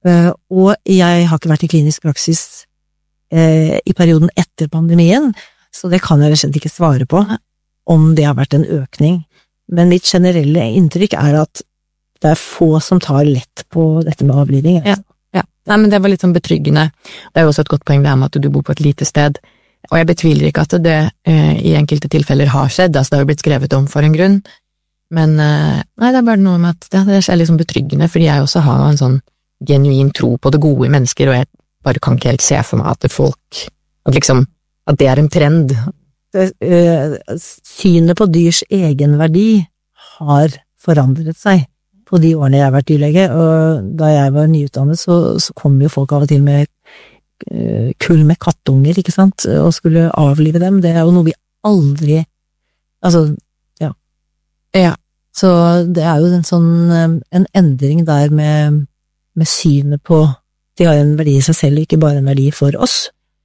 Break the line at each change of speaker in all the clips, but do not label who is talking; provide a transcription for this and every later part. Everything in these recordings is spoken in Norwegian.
Og jeg har ikke vært i klinisk praksis i perioden etter pandemien, så det kan jeg rett og slett ikke svare på om det har vært en økning. Men mitt generelle inntrykk at det få som tar lett på dette med avlivning.
Ja. Nei, men det var litt sånn betryggende. Det jo også et godt poeng det med at du bor på et lite sted. Og jeg betviler ikke at det i enkelte tilfeller har skjedd, altså det har jo blitt skrevet om for en grunn, men nei, det bare noe med at det liksom betryggende, fordi jeg også har en sånn genuin tro på det gode i mennesker, og jeg bare kan ikke helt se for meg at at det en trend.
Synet på dyrs egenverdi har forandret seg på de årene jeg har vært dyrlege, og da jeg var nyutdannet så kom jo folk av og til med kull med kattunger, ikke sant, og skulle avlive dem. Det jo noe vi aldri, så det jo en sånn en endring der med synet på de har en verdi i seg selv, ikke bare en verdi for oss,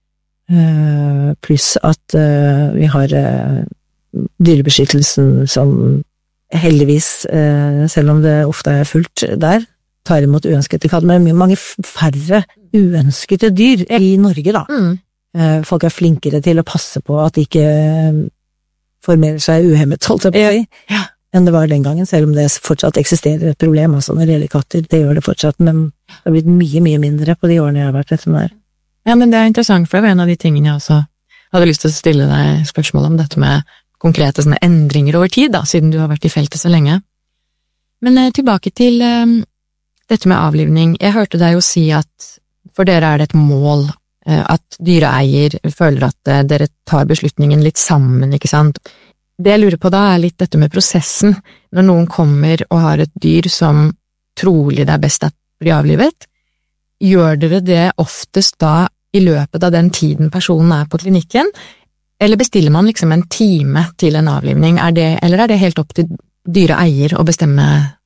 pluss at vi har dyrebeskyttelsen som heldigvis, selv om det ofte fullt der, tar imot uønskede katt, men mange færre uønskede dyr i Norge, da. Folk flinkere til å passe på at de ikke formerer seg uhemmet, holdt jeg på å si, enn det var den gangen, selv om det fortsatt eksisterer et problem, altså når det gjelder katter, det gjør det fortsatt, men det har blitt mye, mye mindre på de årene jeg har vært etter der.
Ja, men det interessant, for det var en av de tingene jeg også hadde lyst til å stille deg spørsmål om, dette med konkrete sånne endringer over tid, da, siden du har vært i feltet så lenge. Men tilbake til dette med avlivning. Jeg hørte deg jo si at for dere det et mål at dyreeier føler at dere tar beslutningen litt sammen, ikke sant? Det jeg lurer på da litt dette med prosessen. Når noen kommer og har et dyr som trolig det best at blir avlivet, gjør dere det oftest da i løpet av den tiden personen på klinikken, eller bestiller man liksom en time til en avlivning? Eller det helt opp til dyreeier å bestemme?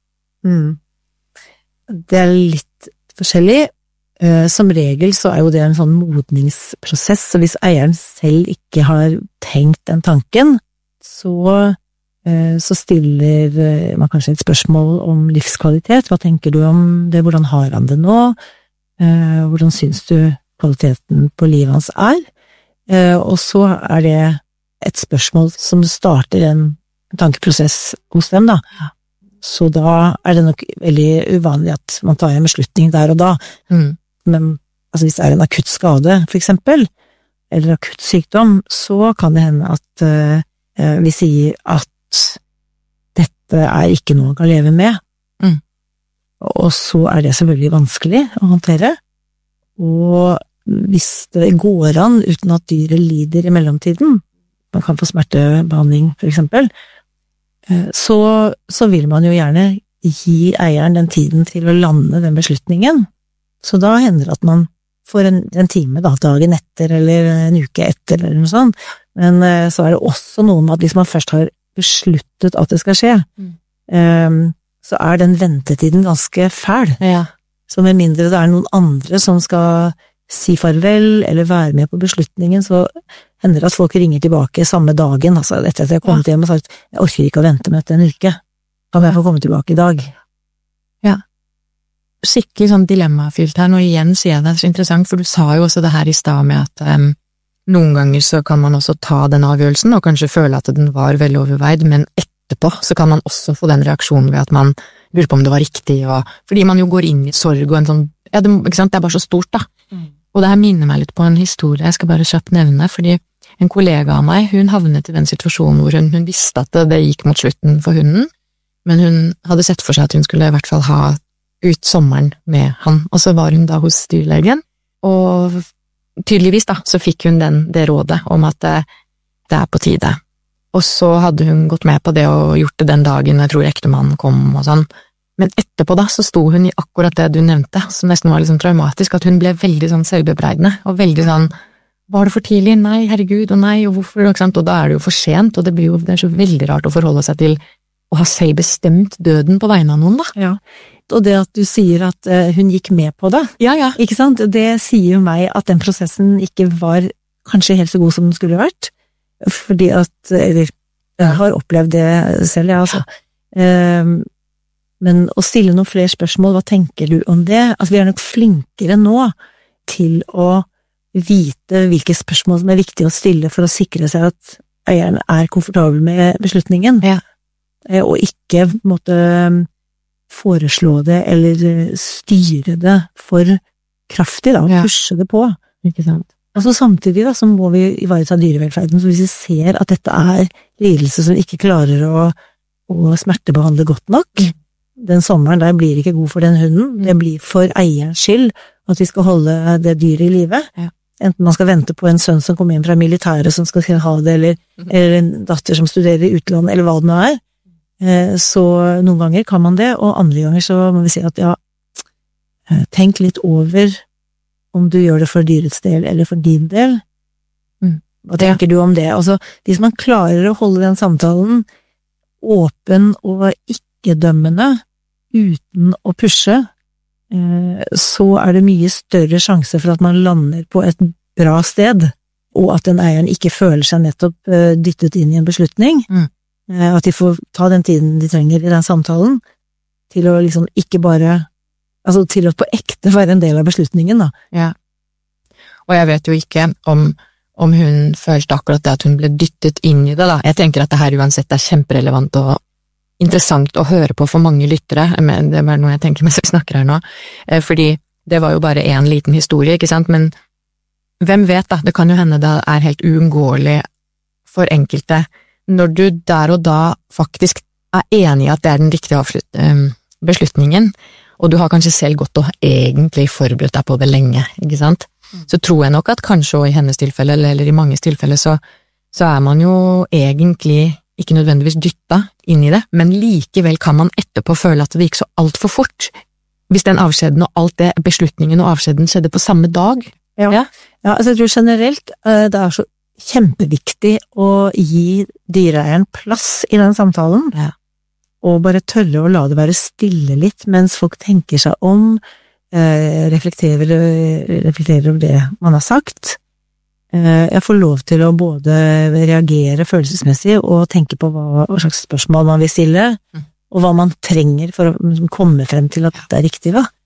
Det litt forskjellig. Som regel så jo det en sånn modningsprosess, så hvis eieren selv ikke har tenkt den tanken, så stiller man kanskje et spørsmål om livskvalitet. Hva tenker du om det? Hvordan har han det nå? Hvordan syns du kvaliteten på livet hans og så det et spørsmål som starter en tankeprosess hos dem, da. Så da det nok veldig uvanlig at man tar en beslutning der og da. Men altså hvis det en akutt skade, for eksempel, eller akutt sykdom, så kan det hende at vi sier at dette ikke noe man kan leve med. Og så det selvfølgelig vanskelig å håndtere. Og hvis det går an uten at dyret lider i mellomtiden, man kan få smertebehandling for eksempel, så vil man jo gjerne gi eieren den tiden til å lande den beslutningen. Så da hender det at man får en time da, dagen etter eller en uke etter eller noe sånt, men så det også noe med at hvis man først har besluttet at det skal skje, så den ventetiden ganske fæl. Så med mindre det noen andre som skal si farvel, eller være med på beslutningen, så hender det at folk ringer tilbake samme dagen, altså etter at jeg har kommet hjem og sagt, jeg orker ikke å vente med dette en uke, kan jeg få komme tilbake i dag? Skikkelig sånn dilemmafylt her, nå igjen sier jeg det så interessant, for du sa jo også det her i sted med at noen ganger så kan man også ta den avgjørelsen, og kanskje føle at den var veldig overveid, men etterpå så kan man også få den reaksjonen ved at man lurer på om det var riktig, fordi man jo går inn i sorg og en sånn, ikke sant, det bare så stort da. Og det her minner meg litt på en historie jeg skal bare kjapt nevne, fordi en kollega av meg, hun havnet i den situasjonen hvor hun visste at det gikk mot slutten for hunden, men hun hadde sett for seg at hun skulle i hvert fall ha ut sommeren med han, og så var hun da hos dyrlegen, og tydeligvis da, så fikk hun det rådet om at det på tide. Og så hadde hun gått med på det og gjort det den dagen jeg tror ektemannen kom og sånn. Men etterpå da så sto hun i akkurat det du nevnte, som nesten var litt sånn traumatisk, at hun ble veldig sånn selvbebreidende, og veldig sånn, var det for tidlig? Nei, herregud, og nei, og hvorfor? Og da det jo for sent, og det så veldig rart å forholde seg til å ha selv bestemt døden på vegne av noen da. Ja, og det at du sier at hun gikk med på det, ikke sant? Det sier jo meg at den prosessen ikke var kanskje helt så god som den skulle vært, fordi at, eller jeg har opplevd det selv, altså.
Men å stille noen flere spørsmål, hva tenker du om det? Altså, vi nok flinkere nå til å vite hvilke spørsmål som viktig å stille for å sikre seg at eieren komfortabel med beslutningen.
Ja.
Og ikke måtte foreslå det eller styre det for kraftig, da, og pushe det på.
Ikke sant?
Altså samtidig da, så må vi ivareta dyrevelferden, så hvis vi ser at dette lidelse som ikke klarer å smertebehandle godt nok, den sommeren der blir ikke god for den hunden, det blir for eierens skyld at vi skal holde det dyret i live. Ja. Enten man skal vente på en sønn som kommer inn fra militæret som skal ha det, eller en datter som studerer i utlandet, eller hva det nå så noen ganger kan man det, og andre ganger så må vi si at tenk litt over om du gjør det for dyrets del eller for din del. Hva tenker du om det? Altså, hvis man klarer å holde den samtalen åpen og ikke-dømmende, uten å pushe, så det mye større sjanse for at man lander på et bra sted, og at den eieren ikke føler seg nettopp dyttet inn i en beslutning. At de får ta den tiden de trenger i den samtalen, til å liksom ikke bare altså til å på ekte være en del av beslutningen, da.
Ja. Og jeg vet jo ikke om hun følte akkurat det at hun ble dyttet inn i det, da. Jeg tenker at det her uansett kjemperelevant og interessant å høre på for mange lyttere, men det noe jeg tenker mens jeg snakker her nå, fordi det var jo bare en liten historie, ikke sant, men hvem vet da, det kan jo hende det helt uunngåelig for enkelte, når du der og da faktisk enig i at det den riktige beslutningen, og du har kanskje selv gått og egentlig forberedt deg på det lenge, ikke sant? Så tror jeg nok at kanskje i hennes tilfelle, eller i manges tilfelle, så man jo egentlig ikke nødvendigvis dytta inn i det, men likevel kan man etterpå føle at det gikk så alt for fort, hvis den avskjeden og alt det, beslutningen og avskjeden skjedde på samme dag.
Ja, altså jeg tror generelt det så kjempeviktig å gi dyreeieren plass i den samtalen, og bare tørre å la det være stille litt, mens folk tenker seg om, reflekterer over det man har sagt. Jeg får lov til å både reagere følelsesmessig og tenke på hva slags spørsmål man vil stille, og hva man trenger for å komme frem til at det riktig, da.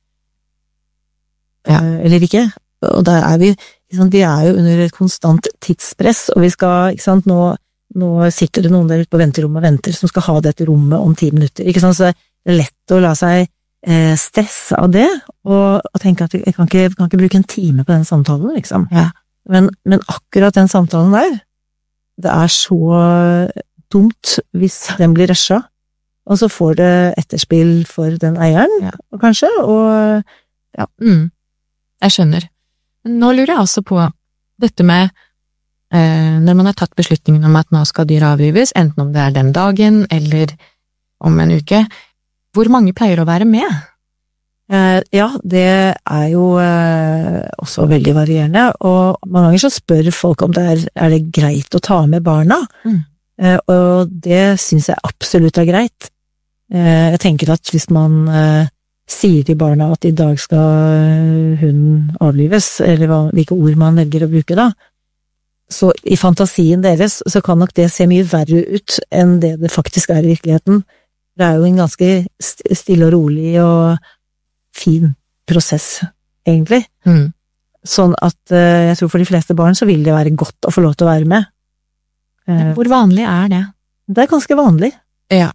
Eller ikke. Og der vi jo under et konstant tidspress, og vi skal, ikke sant, nå sitter det noen der ute på venterommet og venter som skal ha dette rommet om 10 minutter, ikke sant, så det lett å la seg stresse av det, og tenke at jeg kan ikke bruke en time på den samtalen, liksom. Men akkurat den samtalen der, det så dumt hvis den blir rushet, og så får det etterspill for den eieren, kanskje, og
Jeg skjønner. Nå lurer jeg også på dette med når man har tatt beslutningen om at nå skal dyr avlives, enten om det den dagen eller om en uke, hvor mange pleier å være med?
Ja, det jo også veldig varierende, og mange ganger så spør folk om det det greit å ta med barna, og det synes jeg absolutt greit. Jeg tenker at hvis man sier til barna at i dag skal hunden avlives, eller hvilke ord man velger å bruke da, så i fantasien deres så kan nok det se mye verre ut enn det faktisk i virkeligheten. Det jo en ganske stille og rolig og fin prosess, egentlig. Sånn at jeg tror for de fleste barn så vil det være godt å få lov til å være med.
Hvor vanlig det?
Det ganske vanlig.
Ja.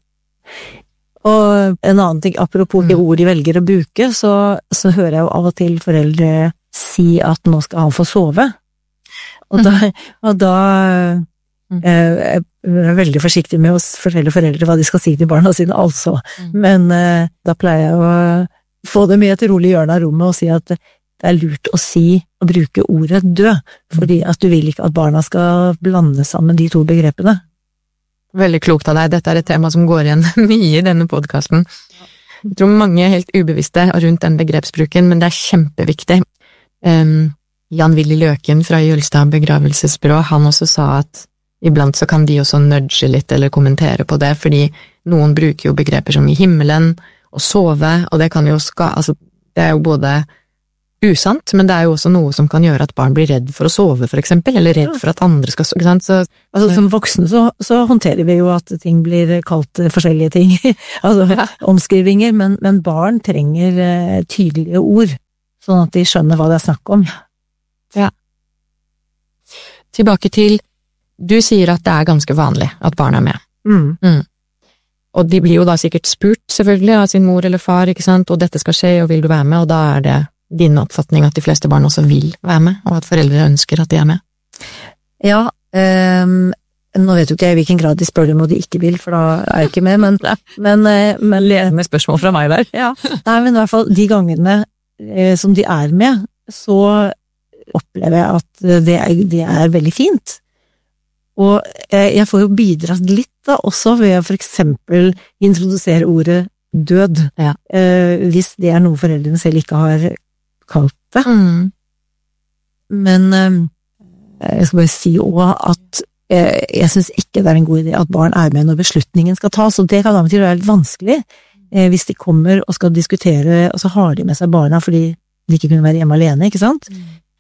Og en annen ting, apropos de ord de velger å bruke, så hører jeg jo av og til foreldre si at nå skal han få sove. Og da jeg veldig forsiktig med å fortelle foreldre hva de skal si til barna sine, altså. Men da pleier jeg å få dem i et rolig hjørne av rommet og si at det lurt å bruke ordet dø, fordi at du vil ikke at barna skal blande sammen de to begrepene.
Veldig klokt av deg, dette et tema som går igjen mye i denne podcasten. Jeg tror mange helt ubevisste rundt den begrepsbruken, men det kjempeviktig. Jan-Willy Løken fra Jølstad begravelsesbyrå, han også sa at iblant så kan de også nudge litt eller kommentere på det, fordi noen bruker jo begreper som i himmelen og sove, og det kan jo altså det jo både
usant, men det jo også noe som kan gjøre at barn blir redd for å sove, for eksempel, eller redd for at andre skal sove, ikke sant?
Altså, som voksne så håndterer vi jo at ting blir kalt forskjellige ting, altså omskrivinger, men barn trenger tydelige ord, sånn at de skjønner hva det snakk om.
Ja. Tilbake til, du sier at det ganske vanlig at barn med. Og de blir jo da sikkert spurt, selvfølgelig, av sin mor eller far, ikke sant, og dette skal skje, og vil du være med, og da det din oppfatning at de fleste barn også vil være med, og at foreldre ønsker at de med?
Ja, nå vet jo ikke jeg i hvilken grad de spør dem og de ikke vil, for da jeg ikke med, men
ledende spørsmål fra meg der.
Ja, nei, men i hvert fall de gangene som de med, så opplever jeg at det veldig fint. Og jeg får jo bidratt litt da, også ved å for eksempel introdusere ordet død, hvis det noe foreldrene selv ikke har kalt det. Men jeg skal bare si også at jeg synes ikke det en god idé at barn med når beslutningen skal tas, og det kan da betyr være litt vanskelig hvis de kommer og skal diskutere, og så har de med seg barna fordi de ikke kunne være hjemme alene, ikke sant?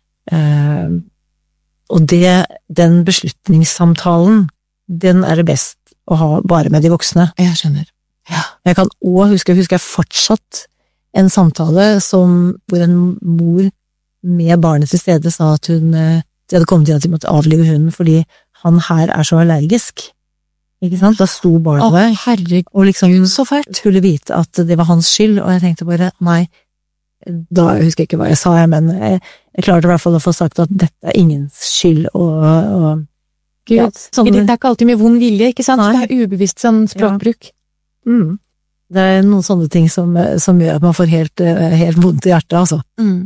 Og den beslutningssamtalen, den det best å ha bare med de voksne.
Jeg skjønner. Ja.
Jeg kan også husker jeg fortsatt en samtale hvor en mor med barnet til stede sa at de hadde kommet til at de måtte avlive hunden fordi han her så allergisk. Ikke sant? Da sto barnet
herregud,
og liksom så fælt skulle vite at det var hans skyld, og jeg tenkte bare, nei, da husker jeg ikke hva jeg sa, men jeg klarte i hvert fall å få sagt at dette ingens skyld, og
Gud, ja, sånn, det ikke alltid med vond vilje, ikke sant?
Nei.
Det ubevisst sånn språkbruk.
Ja. Det noen sånne ting som gjør at man får helt vondt i hjertet, altså.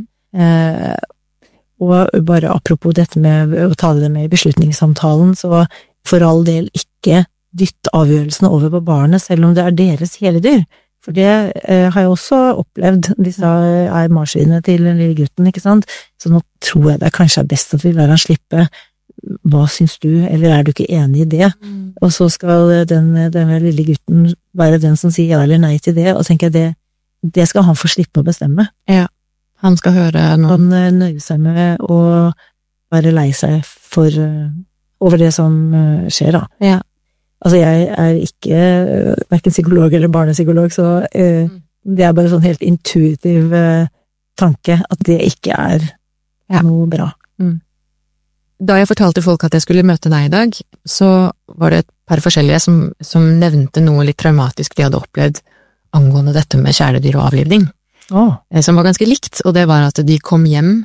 Og bare apropos dette med å ta det med i beslutningssamtalen, så for all del ikke dytt avgjørelsene over på barnet, selv om det deres kjæledyr. For det har jeg også opplevd, disse marsvinene til den lille gutten, ikke sant? Så nå tror jeg det kanskje best at vi lar han slippe. Hva syns du, eller du ikke enig i det? Og så skal den lille gutten være den som sier ja eller nei til det, og tenker jeg det skal han få slippe å bestemme.
Ja, han skal høre noe.
Han nøyer seg med å være lei seg over det som skjer, da.
Ja.
Altså, jeg ikke hverken psykolog eller barnepsykolog, så det bare sånn helt intuitiv tanke at det ikke noe bra.
Da jeg fortalte folk at jeg skulle møte deg i dag, så var det et par forskjellige som nevnte noe litt traumatisk de hadde opplevd angående dette med kjæledyr og avlivning. Som var ganske likt, og det var at de kom hjem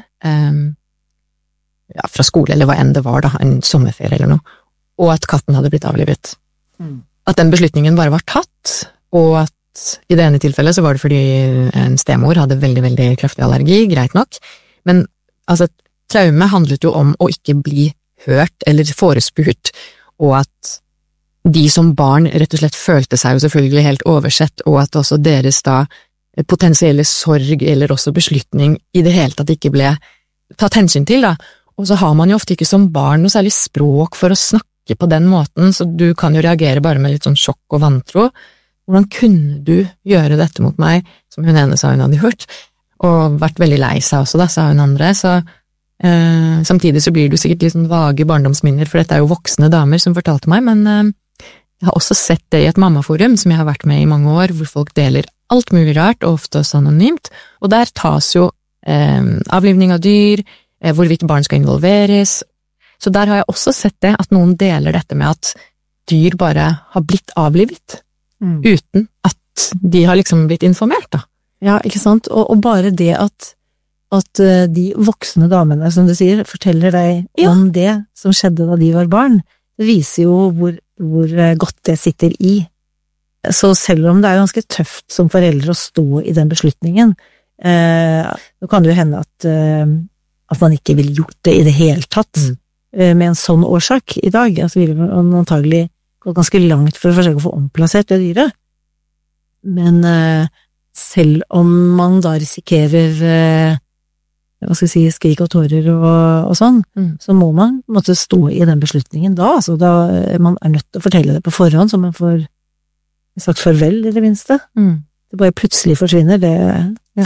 fra skole, eller hva enn det var da, en sommerferie eller noe, og at katten hadde blitt avlivet. At den beslutningen bare var tatt, og at i det ene tilfellet så var det fordi en stemor hadde veldig, veldig kraftig allergi, greit nok, men altså traume handlet jo om å ikke bli hørt eller forespurt, og at de som barn rett og slett følte seg jo selvfølgelig helt oversett, og at også deres da potensielle sorg eller også beslutning i det hele tatt ikke ble tatt hensyn til da, og så har man jo ofte ikke som barn noe særlig språk for å snakke på den måten, så du kan jo reagere bare med litt sånn sjokk og vantro. Hvordan kunne du gjøre dette mot meg, som hun ene sa hun hadde gjort, og vært veldig lei seg også da, sa hun andre, så samtidig så blir det jo sikkert litt sånn vage barndomsminner, for dette jo voksne damer som fortalte meg, men jeg har også sett det i et mammaforum som jeg har vært med i mange år, hvor folk deler alt mulig rart, og ofte også anonymt, og der tas jo avlivning av dyr, hvorvidt barn skal involveres, så der har jeg også sett det, at noen deler dette med at dyr bare har blitt avlivet, uten at de har liksom blitt informert da.
Ja, ikke sant, og bare det at de voksne damene, som du sier, forteller deg om det som skjedde da de var barn, det viser jo hvor godt det sitter i. Så selv om det ganske tøft som foreldre å stå i den beslutningen, nå kan det jo hende at man ikke ville gjort det i det hele tatt, med en sånn årsak i dag, altså ville man antagelig gått ganske langt for å forsøke å få omplassert det dyret. Men selv om man da risikerer hva skal jeg si, skrik og tårer og sånn, så må man måtte stå i den beslutningen da, altså da man nødt til å fortelle det på forhånd, så man får sagt farvel i det minste. Det bare plutselig forsvinner, det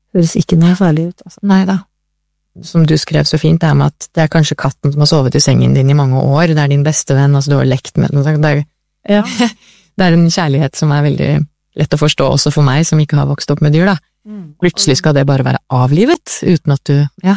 høres ikke noe særlig ut, altså.
Nei da. Som du skrev så fint, det med at det kanskje katten som har sovet i sengen din i mange år, det din beste venn, altså du har lekt med den,
Ja.
Det en kjærlighet som veldig lett å forstå også for meg, som ikke har vokst opp med dyr, da. Plutselig skal det bare være avlivet, uten at du,
Ja,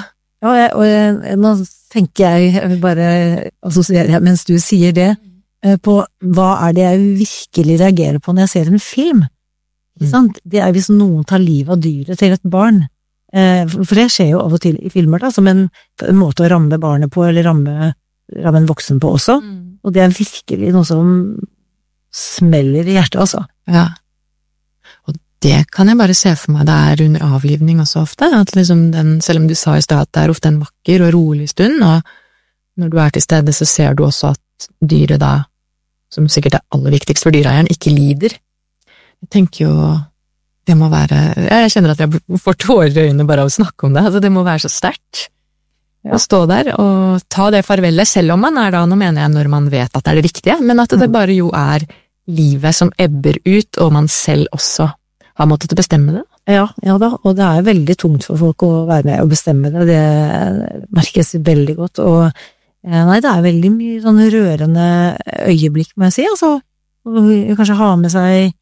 nå tenker jeg vil bare assosiere mens du sier det, på hva det jeg virkelig reagerer på når jeg ser en film. Ikke sant? Det hvis noen tar livet av dyret til et barn. For det skjer jo av og til i filmer, da, som en måte å ramme barnet på, eller ramme en voksen på også. Og det virkelig noe som smeller i hjertet, altså.
Ja. Og det kan jeg bare se for meg, det under avlivning også ofte, at liksom selv om du sa i sted at det ofte en vakker og rolig stund, og når du til stede så ser du også at dyret da, som sikkert aller viktigst for dyreeieren, ikke lider. Jeg tenker jo, det må være, jeg kjenner at jeg får tårer i øynene bare av å snakke om det, altså det må være så sterkt å stå der og ta det farvelet, selv om man da, nå mener jeg når man vet at det det riktige, men at det bare jo livet som ebber ut, og man selv også har måttet bestemme det.
Ja da, og det veldig tungt for folk å være med og bestemme det, det merkes veldig godt, og nei, det veldig mye sånn rørende øyeblikk, må jeg si, altså, kanskje ha med seg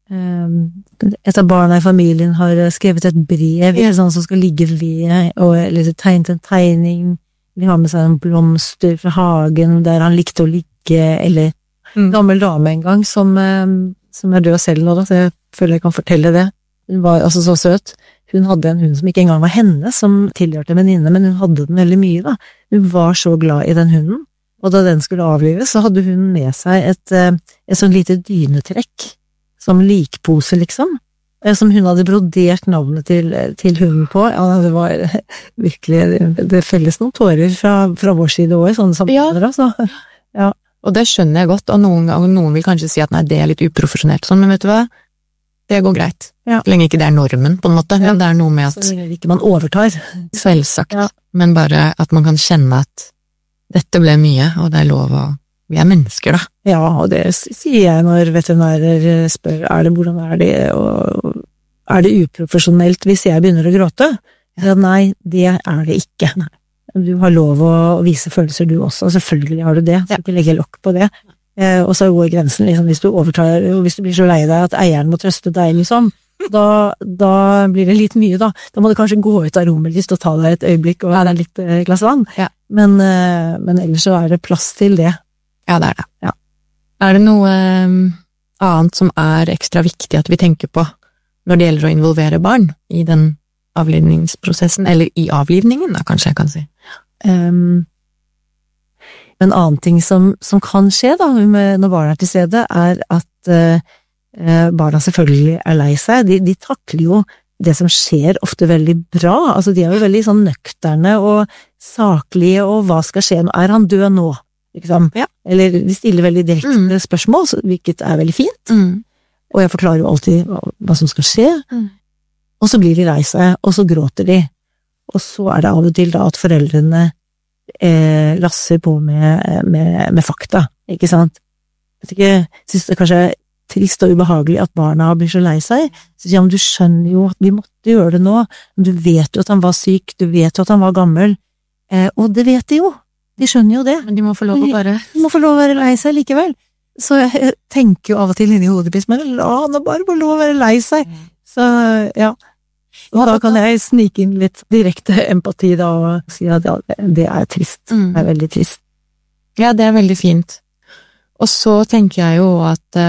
et av barna i familien har skrevet et brev sånn som skal ligge ved, eller tegnet en tegning, de har med seg en blomster fra hagen der han likte å ligge, eller en gammel dame en gang som død selv nå da, så jeg føler jeg kan fortelle det. Hun var altså så søt. Hun hadde en hund som ikke engang var henne, som tilhørte en venninne, men hun hadde den veldig mye da. Hun var så glad i den hunden, og da den skulle avlives, så hadde hun med seg et sånn lite dynetrekk, som likpose liksom, som hun hadde brodert navnet til hunden på. Ja, det var virkelig, det felles noen tårer fra vår side også, sånne samtaler, altså. Ja.
Og det skjønner jeg godt, og noen vil kanskje si at nei, det litt uprofesjonelt, sånn, men vet du hva? Det går greit. Ja. Så lenge ikke det normen, på en måte. Ja. Det noe med at
så lenge ikke man overtar.
Selvsagt. Ja. Men bare at man kan kjenne at dette ble mye, og det lov å vi mennesker, da.
Ja, og det sier jeg når veterinærer spør hvordan det, og det uprofesjonelt hvis jeg begynner å gråte? Ja, nei, det det ikke. Nei. Du har lov å vise følelser du også, selvfølgelig har du det, så ikke legge lokk på det. Og så går grensen, liksom, hvis du overtar, og hvis du blir så lei deg at eieren må trøste deg, liksom, da blir det litt mye, da. Da må du kanskje gå ut av rommet litt og ta deg et øyeblikk og ha deg litt glass vann. Ja. Men ellers så det plass til det.
Ja, det det. Ja. Det noe annet som ekstra viktig at vi tenker på når det gjelder å involvere barn i den avlivningsprosessen, eller i avlivningen da, kanskje jeg kan si?
En annen ting som kan skje da, når barna til stede, at barna selvfølgelig lei seg. De takler jo det som skjer ofte veldig bra, altså de jo veldig sånn nøkterne og saklige, og hva skal skje nå? Han død nå? Liksom. Ja. Eller de stiller veldig direkte spørsmål, hvilket veldig fint, og jeg forklarer jo alltid hva som skal skje, og så blir de lei seg, og så gråter de, og så det av og til da at foreldrene lasser på med fakta, ikke sant? Jeg synes det kanskje trist og ubehagelig at barna blir så lei seg, så sier han, du skjønner jo at vi måtte gjøre det nå, men du vet jo at han var syk, du vet jo at han var gammel, og det vet de jo. De skjønner jo det.
Men de må få lov å
være lei seg likevel. Så jeg tenker jo av og til inni hodet mitt, men la han bare få lov å være lei seg. Så, ja. Og da kan jeg snike inn litt direkte empati da, og si at ja, det trist. Det veldig trist.
Ja, det veldig fint. Og så tenker jeg jo at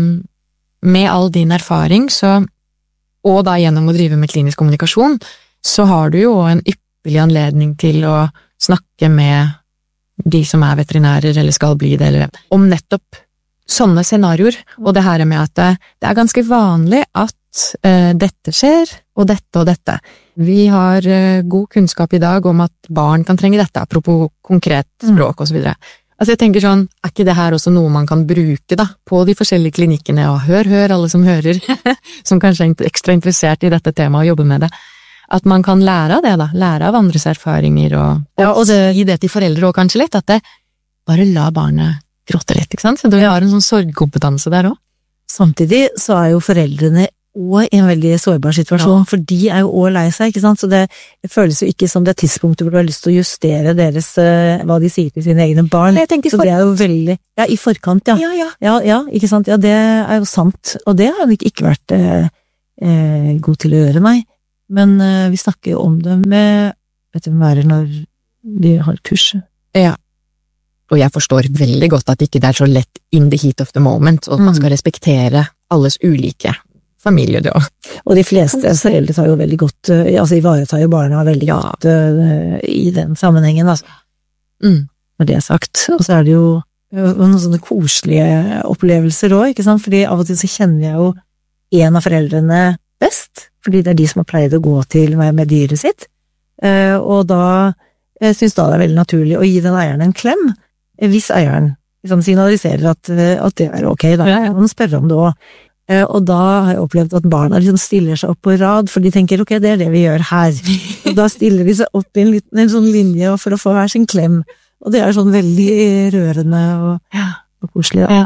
med all din erfaring, og da gjennom å drive med klinisk kommunikasjon, så har du jo en ypperlig anledning til å snakke med de som veterinærer eller skal bli det, eller om nettopp sånne scenarioer, og det her med at det ganske vanlig at dette skjer, og dette. Vi har god kunnskap i dag om at barn kan trenge dette, apropos konkret språk og så videre. Altså jeg tenker sånn, ikke det her også noe man kan bruke da, på de forskjellige klinikkene, og hør alle som hører, som kanskje ekstra interessert i dette temaet og jobber med det. At man kan lære av det da, lære av andres erfaringer, og gi det til foreldre også kanskje litt, at det bare la barnet gråte litt, ikke sant? Så du har en sånn sorgkompetanse der også.
Samtidig så jo foreldrene og i en veldig sårbar situasjon, for de jo også lei seg, ikke sant? Så det føles jo ikke som det tidspunktet hvor du har lyst til å justere deres, hva de sier til sine egne barn. Så det jo veldig, ja, i forkant, ja. Ja, ikke sant? Ja, det jo sant, og det har ikke vært god til å gjøre, nei. Men vi snakker jo om det med, vet du hva når de har kurset.
Ja. Og jeg forstår veldig godt at det ikke så lett in the heat of the moment, og at man skal respektere alles ulike familier, da.
Og de fleste foreldre tar jo veldig godt, altså ivaretar jo barna veldig godt i den sammenhengen, altså. Når det sagt. Og så det jo noen sånne koselige opplevelser også, ikke sant? Fordi av og til så kjenner jeg jo en av foreldrene best, fordi det de som har pleid å gå til med dyret sitt, og da synes da det veldig naturlig å gi den eieren en klem, hvis eieren liksom signaliserer at det ok, da kan man spørre om det også. Og da har jeg opplevd at barna liksom stiller seg opp på rad, for de tenker, ok, det det vi gjør her. Og da stiller de seg opp i en sånn linje for å få hver sin klem. Og det sånn veldig rørende og koselig, da.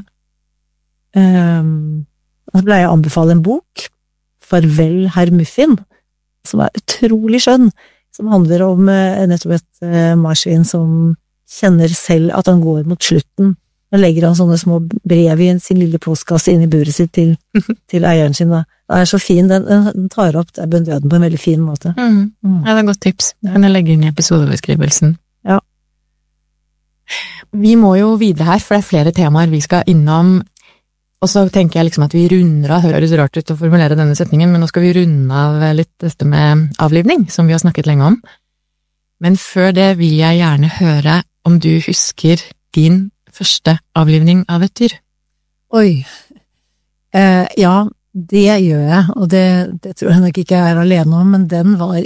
Så ble jeg anbefale en bok, Farvel, herr Muffin, som utrolig skjønn, som handler om nettopp et marsvin som kjenner selv at han går mot slutten. Da legger han sånne små brev i sin lille postkasse inn i buret sitt til eieren sin. Da. Det så fin, den tar opp døden på en veldig fin måte.
Ja, det godt tips. Det kan jeg legge inn i episodebeskrivelsen.
Ja.
Vi må jo videre her, for det flere temaer vi skal innom, og så tenker jeg liksom at vi runder av, høres rart ut å formulere denne setningen, men nå skal vi runde av litt dette med avlivning, som vi har snakket lenge om. Men før det vil jeg gjerne høre om du husker din første avlivning av et dyr?
Oi, ja, det gjør jeg, og det tror jeg nok ikke jeg alene om, men den var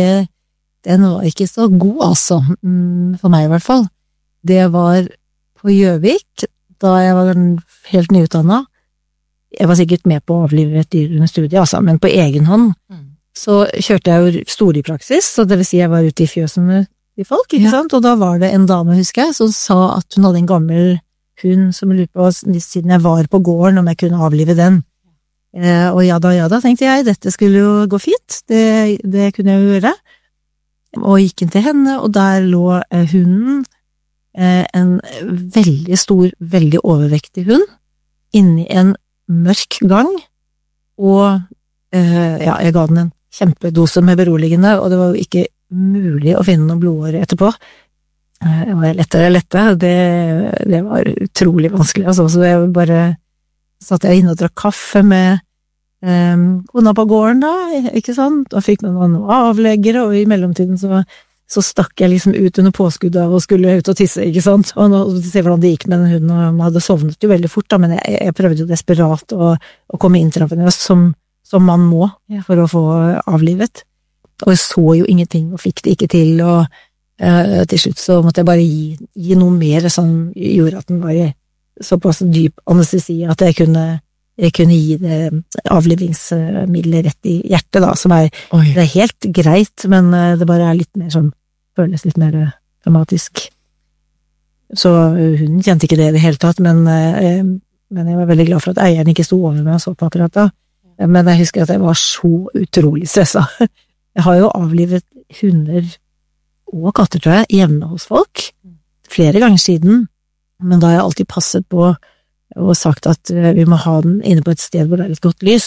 ikke så god, altså, for meg i hvert fall. Det var på Gjøvik, da jeg var helt nyutdannet. Jeg var sikkert med på å avlive et dyr under studiet, altså, men på egen hånd. Så kjørte jeg jo storipraksis, så det vil si jeg var ute i fjøsen med de folk, ikke sant? Og da var det en dame, husker jeg, som sa at hun hadde en gammel hund som lurte på, siden jeg var på gården, om jeg kunne avlive den. Og ja da, tenkte jeg, dette skulle jo gå fint, det kunne jeg jo gjøre. Og gikk inn til henne, og der lå hunden, en veldig stor, veldig overvektig hund, inni en mørk gang, og ja, jeg ga den en kjempedose med beroligende, og det var jo ikke mulig å finne noen blodårer etterpå. Det var lette. Det var utrolig vanskelig, altså. Så jeg bare satt jeg inne og drakk kaffe med kona på gården da, ikke sant? Da fikk man noen avleggere, og i mellomtiden så stakk jeg liksom ut under påskuddet og skulle ut og tisse, ikke sant? Og nå se hvordan det gikk med den hunden, og man hadde sovnet jo veldig fort da, men jeg prøvde jo desperat å komme intravenøst som man må for å få avlivet. Og jeg så jo ingenting, og fikk det ikke til, og til slutt så måtte jeg bare gi noe mer som gjorde at den var i såpass dyp anestesi at jeg kunne gi det avlivingsmiddelet rett i hjertet, da, som det helt greit, men det bare litt mer sånn, føles litt mer dramatisk. Så hun kjente ikke det i det hele tatt, men jeg var veldig glad for at eieren ikke sto over meg og så på akkurat da. Men jeg husker at jeg var så utrolig stresset. Jeg har jo avlivet hunder og katter, tror jeg, hjemme hos folk, flere ganger siden, men da har jeg alltid passet på og sagt at vi må ha den inne på et sted hvor det litt godt lys.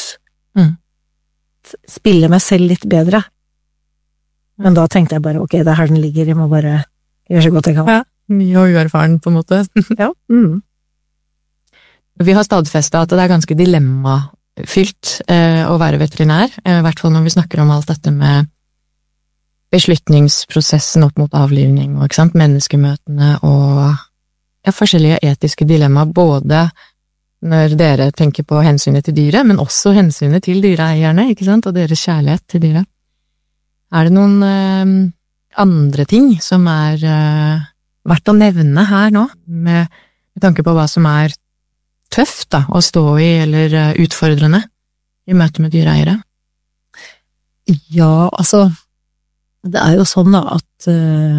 Spille meg selv litt bedre. Men da tenkte jeg bare, ok, det her den ligger, jeg må bare gjøre så godt jeg kan.
Ja, mye og uerfaren på en måte.
Ja.
Vi har stadfestet at det ganske dilemmafylt å være veterinær, i hvert fall når vi snakker om alt dette med beslutningsprosessen opp mot avlivning, og ikke sant, menneskemøtene og forskjellige etiske dilemmaer, både når dere tenker på hensynet til dyret, men også hensynet til dyreeierne, ikke sant, og deres kjærlighet til dyret. Det noen andre ting som verdt å nevne her nå, med tanke på hva som tøft da, å stå i, eller utfordrende i møte med dyreeiere?
Ja, altså, det jo sånn da, at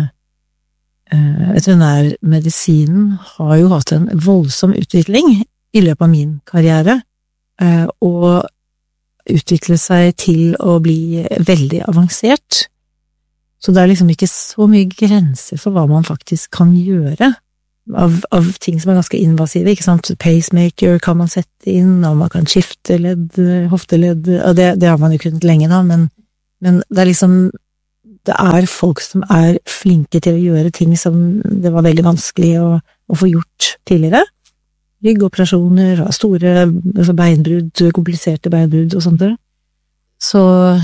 veterinærmedisinen har jo hatt en voldsom utvikling i løpet av min karriere, og utvikle seg til å bli veldig avansert. Så det liksom ikke så mye grenser for hva man faktisk kan gjøre av ting som ganske invasive, ikke sant? Pacemaker kan man sette inn, og man kan skifte ledd, hofteledd, og det har man jo kunnet lenge da, men det liksom, det folk som flinke til å gjøre ting som det var veldig vanskelig å få gjort tidligere. Ryggoperasjoner, store beinbrudd, kompliserte beinbrudd og sånt der. Så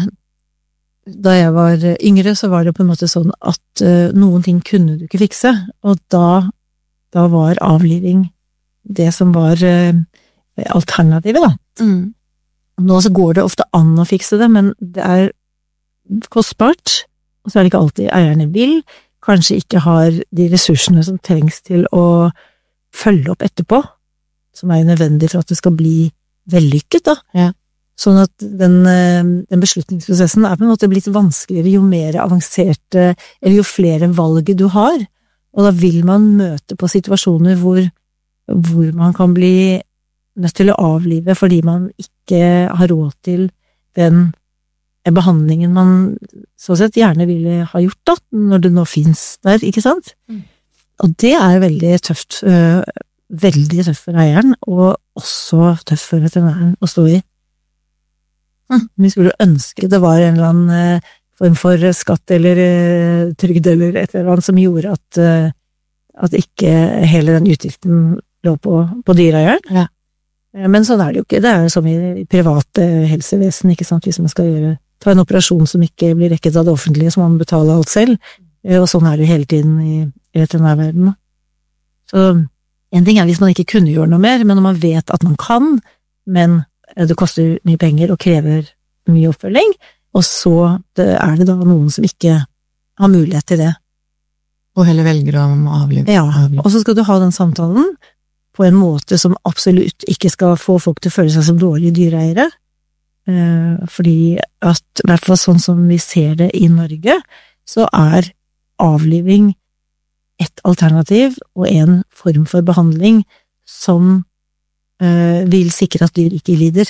da jeg var yngre, så var det på en måte sånn at noen ting kunne du ikke fikse, og da var avliving det som var alternativet, da. Nå så går det ofte an å fikse det, men det kostbart, og så det ikke alltid eierne vil, kanskje ikke har de ressursene som trengs til å følge opp etterpå, som nødvendig for at det skal bli vellykket, da. Ja. Sånn at den beslutningsprosessen på en måte blitt vanskeligere jo mer avanserte, eller jo flere valg du har, og da vil man møte på situasjoner hvor man kan bli nødt til å avlive fordi man ikke har råd til den behandlingen man så sett gjerne ville ha gjort da, når det nå finnes der, ikke sant? Og det veldig tøft, veldig tøft for eieren, og også tøft for veterinæren å stå i. Vi skulle ønske det var en eller annen form for skatt eller trygd eller et eller annet som gjorde at ikke hele den utgiften lå på dyreeieren. Ja. Men sånn det jo ikke. Det som i private helsevesen, ikke sant? Hvis man skal ta en operasjon som ikke blir rekket av det offentlige, så må man betale alt selv. Og sånn det jo hele tiden i veterinærverdenen. Så en ting hvis man ikke kunne gjøre noe mer, men når man vet at man kan, men det koster mye penger og krever mye oppfølging, og så det da noen som ikke har mulighet til det.
Og heller velger å avlive.
Ja, og så skal du ha den samtalen på en måte som absolutt ikke skal få folk til å føle seg som dårlige dyreeiere, fordi at, i hvert fall sånn som vi ser det i Norge, så avliving et alternativ og en form for behandling som vil sikre at dyr ikke lider.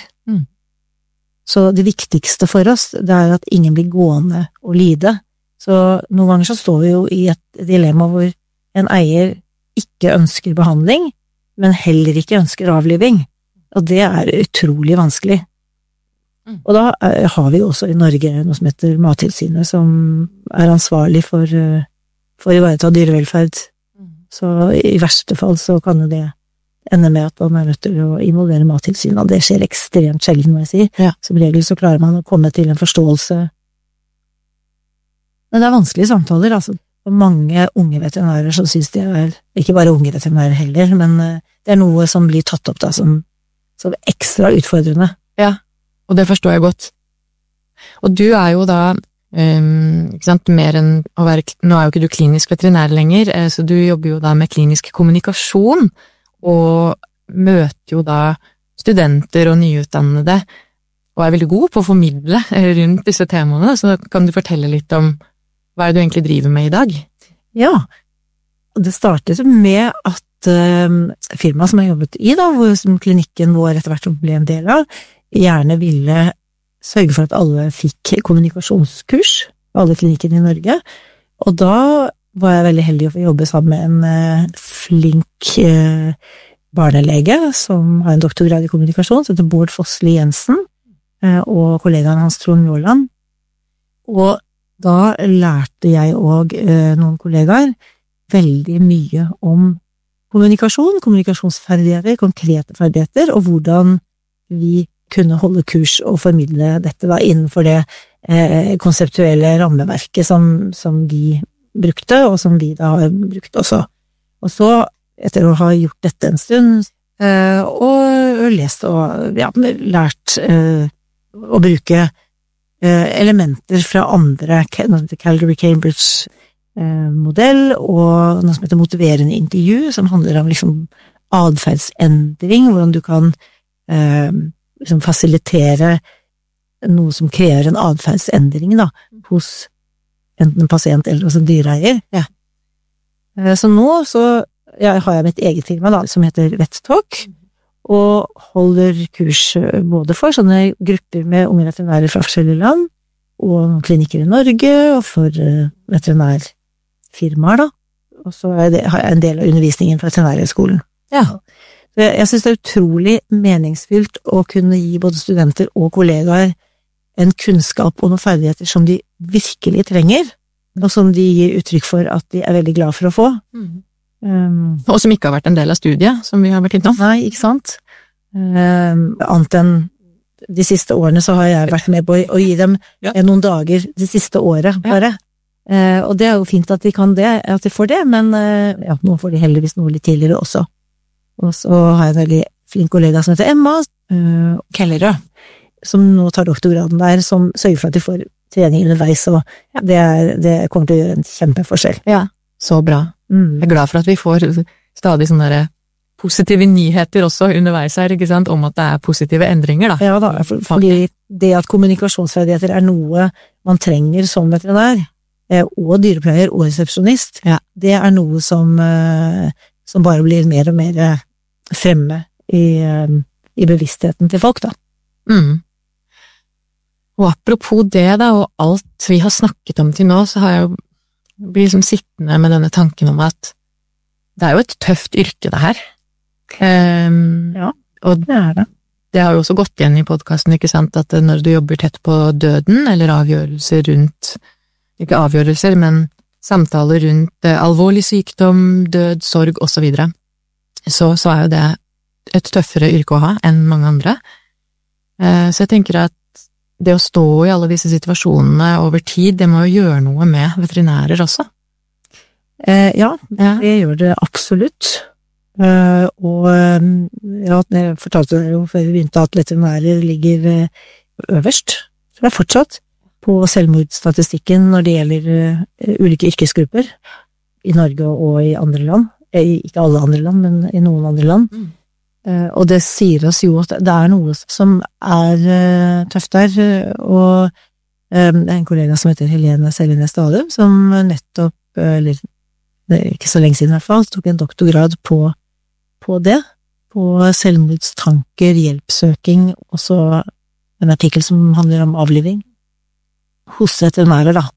Så det viktigste for oss, det at ingen blir gående og lide. Så noen ganger så står vi jo i et dilemma hvor en eier ikke ønsker behandling, men heller ikke ønsker avliving. Og det utrolig vanskelig. Og da har vi jo også i Norge noe som heter Mattilsynet, som ansvarlig for å ivareta dyrevelferd. Så i verste fall så kan jo det ende med at man nødt til å involvere Mattilsynet, og det skjer ekstremt sjelden, må jeg si. Ja. Som regel så klarer man å komme til en forståelse. Men det vanskelige samtaler, altså. Og mange unge veterinærer som synes det ikke bare unge veterinærer heller, men det noe som blir tatt opp da, som ekstra utfordrende.
Ja, og det forstår jeg godt. Og du jo da, ikke sant, mer enn å være, nå jo ikke du klinisk veterinær lenger, så du jobber jo da med klinisk kommunikasjon, og møter jo da studenter og nyutdannede, og veldig god på å formidle rundt disse temaene, så kan du fortelle litt om hva du egentlig driver med i dag?
Ja, det startet med at firmaet som jeg jobbet i da, hvor klinikken vår etter hvert ble en del av, gjerne ville sørge for at alle fikk kommunikasjonskurs, alle klinikkene i Norge, og da var jeg veldig heldig å få jobbe sammen med en flink barnelege som har en doktorgrad i kommunikasjon, som heter Bård Fossli Jensen, og kollegaen hans Trond Njåland. Og da lærte jeg og noen kollegaer veldig mye om kommunikasjon, kommunikasjonsferdigheter, konkrete ferdigheter, og hvordan vi kunne holde kurs og formidle dette da innenfor det konseptuelle rammeverket som vi brukte, og som vi da har brukt også. Og så, etter å ha gjort dette en stund, og lest og lært å bruke elementer fra andre, Calgary-Cambridge modell, og noe som heter motiverende intervju, som handler om liksom adferdsendring, hvordan du kan liksom fasilitere noe som krever en adferdsendring da, hos enten en pasient eller hos en dyreeier. Ja. Så nå har jeg mitt eget firma da, som heter VetTalk, og holder kurs både for sånne grupper med unge veterinærer fra forskjellige land, og klinikker i Norge, og for veterinærfirmaer da. Og så har jeg en del av undervisningen fra veterinærhøgskolen.
Ja.
Jeg synes det utrolig meningsfylt å kunne gi både studenter og kollegaer en kunnskap og noen ferdigheter som de virkelig trenger, og som de gir uttrykk for at de veldig glad for å få.
Og som ikke har vært en del av studiet, som vi har vært innom.
Nei, ikke sant? Annet enn de siste årene så har jeg vært med på å gi dem noen dager det siste året, bare. Og det jo fint at de kan det, at de får det, men nå får de heldigvis noe litt tidligere også. Og så har jeg en veldig flink kollega som heter Emma Kellerød, som nå tar doktorgraden der, som sørger for at de får trening underveis, og det kommer til å gjøre en kjempeforskjell.
Ja, så bra. Jeg glad for at vi får stadig sånne der positive nyheter også underveis her, ikke sant, om at det positive endringer, da.
Ja da, fordi det at kommunikasjonsferdigheter noe man trenger som veterinær, og dyrepleier og resepsjonist, det noe som bare blir mer og mer fremme i bevisstheten til folk, da.
Og apropos det da, og alt vi har snakket om til nå, så har jeg jo blitt liksom sittende med denne tanken om at det jo et tøft yrke det her. Og det. Det har jo også gått igjen i podcasten, ikke sant, at når du jobber tett på døden, eller avgjørelser rundt, ikke avgjørelser, men samtaler rundt alvorlig sykdom, død, sorg og så videre, så jo det et tøffere yrke å ha enn mange andre. Så jeg tenker at det å stå i alle disse situasjonene over tid, det må jo gjøre noe med veterinærer også.
Ja, det gjør det absolutt. Og jeg fortalte deg jo før vi begynte at veterinærer ligger øverst, så det fortsatt på selvmordsstatistikken når det gjelder ulike yrkesgrupper i Norge og i andre land. Ikke alle andre land, men i noen andre land. Og det sier oss jo at det noe som tøft der, og en kollega som heter Helene Selene Stadum, som nettopp, eller det ikke så lenge siden i hvert fall, tok en doktorgrad på det, på selvmordstanker, hjelpsøking, og så en artikkel som handler om avliving hos veterinærer, da.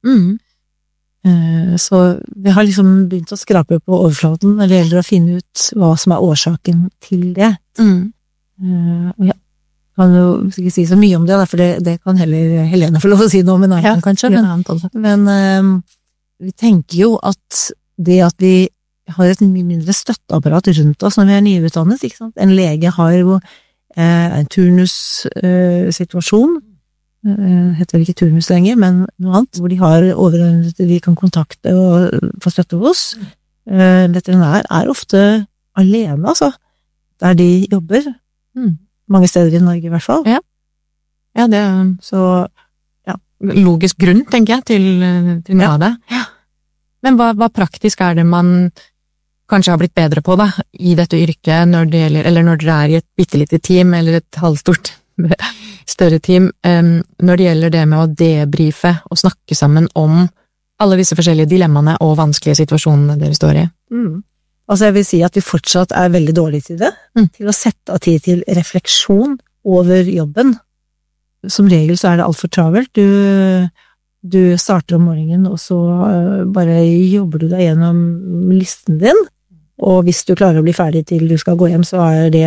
Så vi har liksom begynt å skrape på overflaten når det gjelder å finne ut hva som årsaken til det. Og jeg kan jo ikke si så mye om det, for det kan heller Helene få lov å si noe med nærmere, kanskje. Men vi tenker jo at det at vi har et mye mindre støtteapparat rundt oss når vi nyutdannet, ikke sant? En lege har jo en turnussituasjon, heter vel ikke turnus lenger, men noe annet, hvor de har overordnede de kan kontakte og få støtte hos. Veterinær ofte alene, altså, der de jobber. Mange steder i Norge i hvert fall.
Ja, det så logisk grunn, tenker jeg, til noe av det. Men hva praktisk det man kanskje har blitt bedre på da, i dette yrket, når det gjelder, eller når dere i et bittelite team, eller et halvstort større team, når det gjelder det med å debrife og snakke sammen om alle disse forskjellige dilemmaene og vanskelige situasjonene dere står i?
Altså jeg vil si at vi fortsatt veldig dårlige til det, til å sette av tid til refleksjon over jobben. Som regel så det alt for travelt. Du starter om morgenen, og så bare jobber du deg gjennom listen din, og hvis du klarer å bli ferdig til du skal gå hjem, så det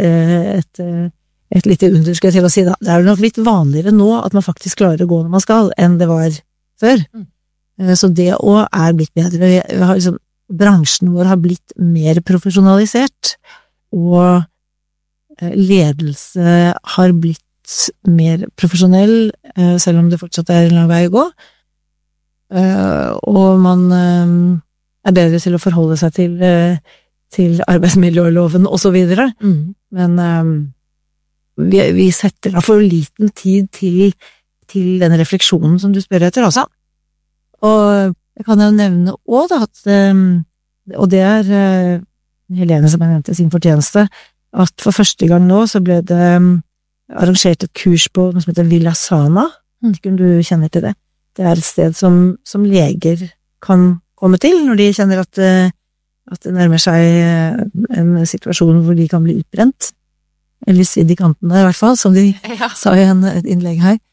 et lite underskudd til å si da. Det nok litt vanligere nå at man faktisk klarer å gå når man skal, enn det var før. Så det også blitt bedre. Vi har liksom, bransjen vår har blitt mer profesjonalisert, og ledelse har blitt mer profesjonell, selv om det fortsatt en lang vei å gå. Og man bedre til å forholde seg til arbeidsmiljøloven og så videre. Men vi setter da for liten tid til den refleksjonen som du spør etter, altså. Og jeg kan jo nevne også da, at, og det Helene som jeg nevnte sin fortjeneste, at for første gang nå så ble det arrangert et kurs på noe som heter Villa Sana. Ikke om du kjenner til det. Det et sted som leger kan komme til når de kjenner at det nærmer seg en situasjon hvor de kan bli utbrent. eller sidd I kanten der I hvert fall, som de sa I et innlegg her.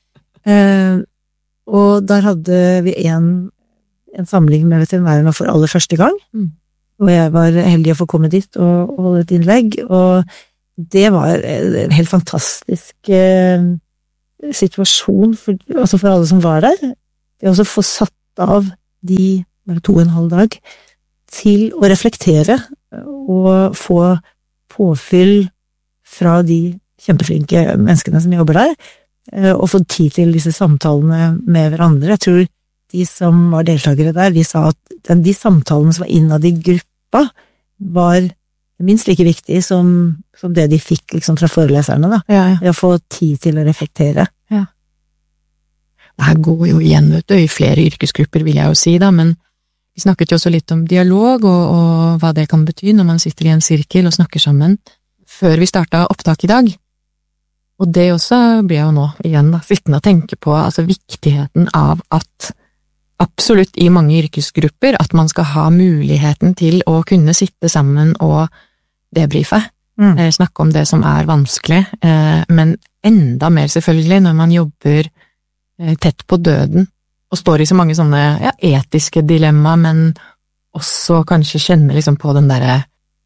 Og der hadde vi en samling med veterinærene for aller første gang, og jeg var heldig å få komme dit og holde et innlegg, og det var en helt fantastisk situasjon for alle som var der. Det å få satt av de 2,5 dag til å reflektere og få påfyll fra de kjempeflinke menneskene som jobber der, og få tid til disse samtalene med hverandre. Jeg tror de som var deltakere der, de sa at de samtalene som var innad I gruppa var minst like viktig som det de fikk liksom, fra foreleserne, da. Å få tid til å reflektere.
Ja. Det her går jo igjen I flere yrkesgrupper, vil jeg jo si, da, men vi snakket jo også litt om dialog og hva det kan bety når man sitter I en sirkel og snakker sammen før vi startet opptak I dag. Og det også blir jeg jo nå igjen da, sittende og tenke på altså viktigheten av at absolutt I mange yrkesgrupper at man skal ha muligheten til å kunne sitte sammen og debrife, snakke om det som vanskelig, men enda mer selvfølgelig når man jobber tett på døden og står I så mange sånne etiske dilemma, men også kanskje kjenner liksom på den derre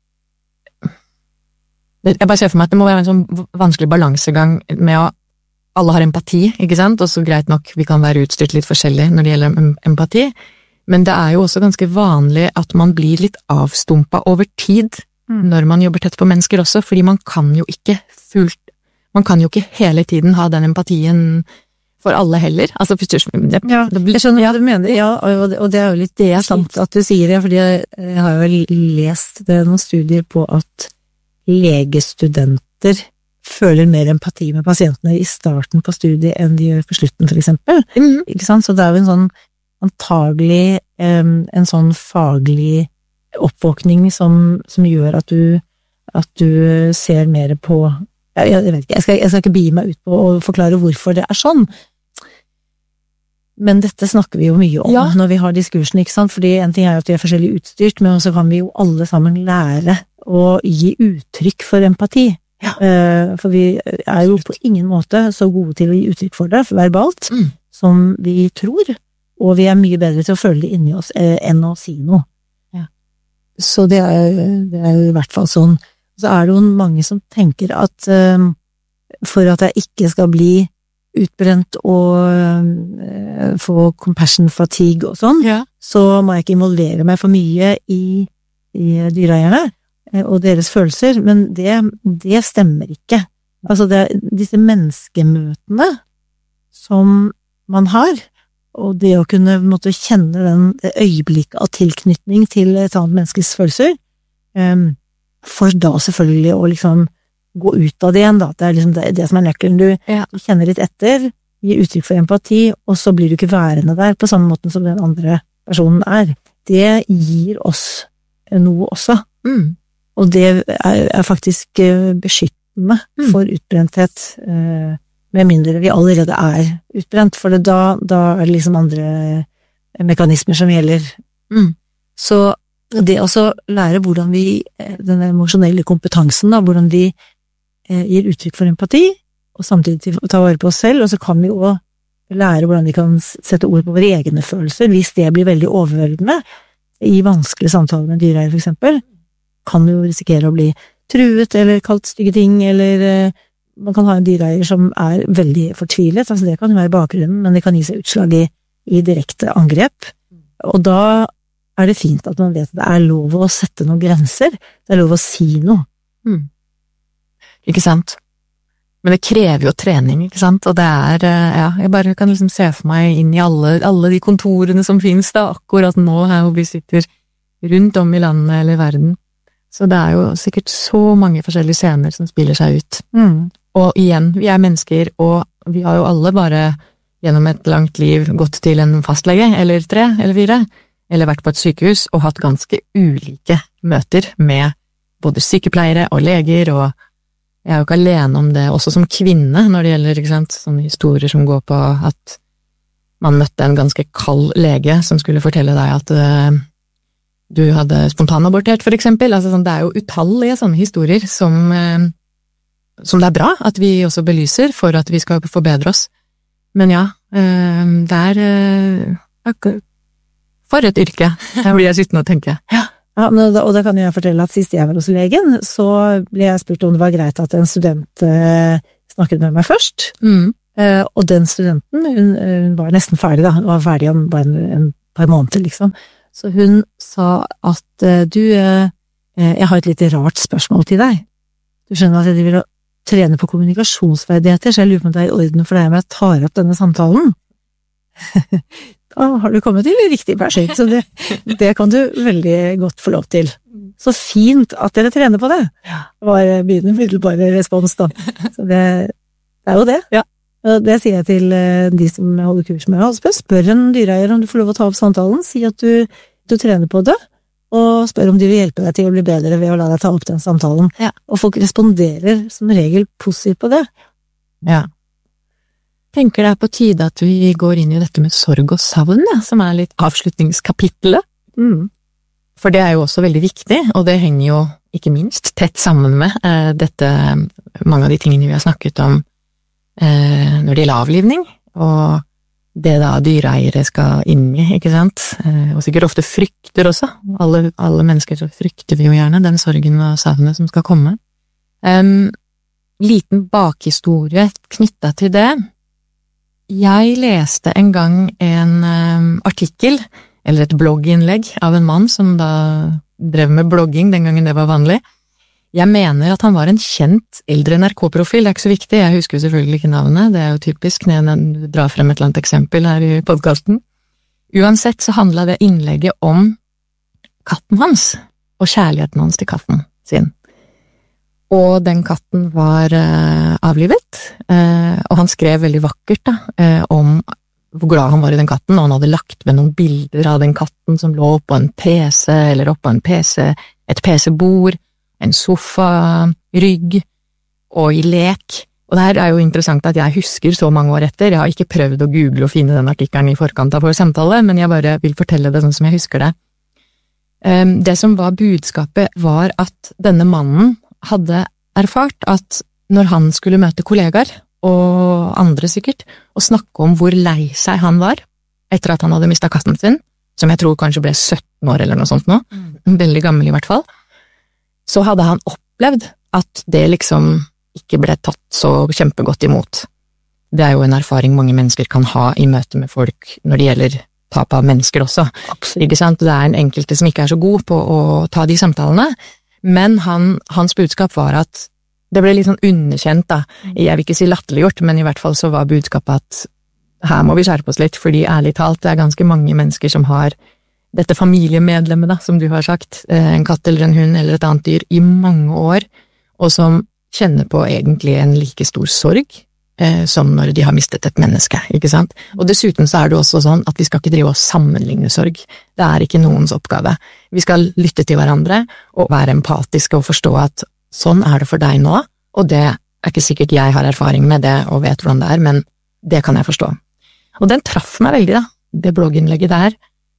jeg bare ser for meg at det må være en sånn vanskelig balansegang med å alle har empati, ikke sant? Og så greit nok, vi kan være utstyrt litt forskjellig når det gjelder empati, men det jo også ganske vanlig at man blir litt avstumpet over tid når man jobber tett på mennesker også, fordi man kan jo ikke hele tiden ha den empatien for alle heller. Altså, jeg
skjønner hva du mener, og det jo litt det sant at du sier det, fordi jeg har jo lest noen studier på at legestudenter føler mer empati med pasientene I starten på studiet enn de gjør på slutten, for eksempel. Ikke sant? Så det jo en sånn antagelig en sånn faglig oppvåkning som gjør at du ser mer på jeg vet ikke, jeg skal ikke begi meg ut på å forklare hvorfor det sånn. Men dette snakker vi jo mye om når vi har diskursen, ikke sant? Fordi en ting jo at vi forskjellig utstyrt, men så kan vi jo alle sammen lære å gi uttrykk for empati. For vi jo på ingen måte så gode til å gi uttrykk for det verbalt som vi tror, og vi mye bedre til å føle det inni oss enn å si noe. Så det jo I hvert fall sånn. Så det jo mange som tenker at for at jeg ikke skal bli utbrent og få compassion fatigue og sånn, så må jeg ikke involvere meg for mye I dyreeierne og deres følelser, men det stemmer ikke. Altså disse menneskemøtene som man har, og det å kunne måtte kjenne det øyeblikket av tilknytning til et annet menneskes følelser, for da selvfølgelig å liksom gå ut av det igjen, da. Det liksom det som nøkkelen. Du kjenner litt etter, gir uttrykk for empati, og så blir du ikke værende der på samme måte som den andre personen Det gir oss noe også. Og det faktisk beskyttende for utbrenthet, med mindre vi allerede utbrent, for da det liksom andre mekanismer som gjelder. Så det å lære hvordan vi, den emosjonelle kompetansen, da, hvordan vi gir uttrykk for empati, og samtidig ta vare på oss selv, og så kan vi også lære hvordan vi kan sette ord på våre egne følelser, hvis det blir veldig overveldende I vanskelige samtaler med dyreeier, for eksempel. Kan jo risikere å bli truet eller kalt stygge ting, eller man kan ha en dyreeier som veldig fortvilet, altså det kan jo være bakgrunnen, men det kan gi seg utslag I direkte angrep, og da det fint at man vet at det lov å sette noen grenser, det lov å si noe.
Ikke sant? Men det krever jo trening, ikke sant? Og det jeg bare kan liksom se for meg inn I alle de kontorene som finnes da, akkurat nå her hvor vi sitter rundt om I landet eller I verden. Så det jo sikkert så mange forskjellige scener som spiller seg ut. Og igjen, vi mennesker, og vi har jo alle bare gjennom et langt liv gått til en fastlege, eller 3, eller 4, eller vært på et sykehus, og hatt ganske ulike møter med både sykepleiere og leger, og jeg jo ikke alene om det, også som kvinne, når det gjelder, ikke sant, sånne historier som går på at man møtte en ganske kald lege som skulle fortelle deg at du hadde spontanabortert, for eksempel. Altså, det jo utallige sånne historier som det er bra at vi også belyser for at vi skal forbedre oss. Men ja, det for et yrke, det blir jeg sittende og tenke.
Ja, og da kan jeg fortelle at sist jeg var hos legen, så ble jeg spurt om det var greit at en student snakket med meg først. Og den studenten, hun var nesten ferdig da, hun var ferdig om bare en par måneder liksom. Så hun sa at jeg har et litt rart spørsmål til deg. Du skjønner at jeg vil trene på kommunikasjonsferdigheter, så jeg lurer på om det er i orden for deg om jeg tar opp denne samtalen. Da har du kommet til riktig person, så det kan du veldig godt få lov til. Så fint at dere trener på det, var begynner middelbare respons da. Så det jo det. Ja. Det sier jeg til de som holder kurs med oss. Spør en dyreeier om du får lov å ta opp samtalen, si at du trener på det, og spør om de vil hjelpe deg til å bli bedre ved å la deg ta opp den samtalen. Ja. Og folk responderer som regel positivt på det.
Ja. Tenker det på tide at vi går inn i dette med sorg og savn, som litt avslutningskapitlet. For det jo også veldig viktig, og det henger jo ikke minst tett sammen med mange av de tingene vi har snakket om når det gjelder avlivning, og det da dyreeiere skal inn i, ikke sant? Og sikkert ofte frykter også. Alle mennesker så frykter vi jo gjerne den sorgen og savnet som skal komme. Liten bakhistorie knyttet til det. Jeg leste en gang en artikkel, eller et blogginnlegg av en mann som da drev med blogging den gangen det var vanlig. Jeg mener at han var en kjent eldre NRK-profil, det ikke så viktig, jeg husker selvfølgelig ikke navnet, det jo typisk når du drar frem et eller annet eksempel her i podcasten. Uansett så handlet det innlegget om katten hans, og kjærligheten hans til katten sin. Og den katten var avlivet, og han skrev veldig vakkert om hvor glad han var i den katten, og han hadde lagt med noen bilder av den katten som lå på en PC, eller oppå en PC, et PC-bord, en sofa-rygg, og i lek. Og det her jo interessant at jeg husker så mange år etter, jeg har ikke prøvd å google og finne den artikkelen i forkant av vår samtale, men jeg bare vil fortelle det sånn som jeg husker det. Det som var budskapet var at denne mannen hadde erfart at når han skulle møte kollegaer, og andre sikkert, og snakke om hvor lei seg han var, etter at han hadde mistet katten sin, som jeg tror kanskje ble 17 år eller noe sånt nå, veldig gammel i hvert fall, så hadde han opplevd at det liksom ikke ble tatt så kjempegodt imot. Det jo en erfaring mange mennesker kan ha i møte med folk når det gjelder tap av mennesker også. Absolutt. Ikke sant? Det en enkelte som ikke så god på å ta de samtalene, men hans budskap var at det ble litt sånn underkjent da. Jeg vil ikke si latterliggjort, men i hvert fall så var budskapet at her må vi skjerpe oss litt, fordi ærlig talt, det ganske mange mennesker som har dette familiemedlemmet da, som du har sagt, en katt eller en hund eller et annet dyr i mange år, og som kjenner på egentlig en like stor sorg som når de har mistet et menneske, ikke sant? Og dessuten så det også sånn at vi skal ikke drive og sammenligne sorg. Det ikke noens oppgave. Vi skal lytte til hverandre og være empatiske og forstå at sånn det for deg nå, og det ikke sikkert jeg har erfaring med det og vet hvordan det men det kan jeg forstå. Og den traff meg veldig da, det blogginnlegget der.